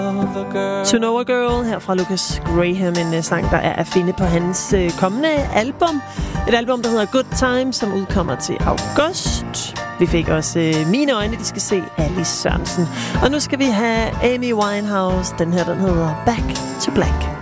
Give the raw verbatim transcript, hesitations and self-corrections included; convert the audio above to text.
To Know a Girl her fra Lucas Graham, en uh, sang, der er at finde på hans uh, kommende album. Et album, der hedder Good Time, som udkommer til august. Vi fik også uh, Mine øjne, de skal se Alice Sørensen. Og nu skal vi have Amy Winehouse. Den her, den hedder Back to Black.